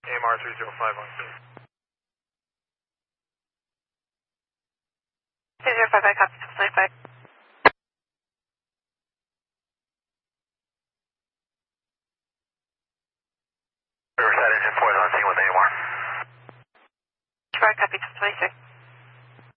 AMR 305 on 305, I copy 695. Riverside engine 4 is on scene with AMR. I copy 626.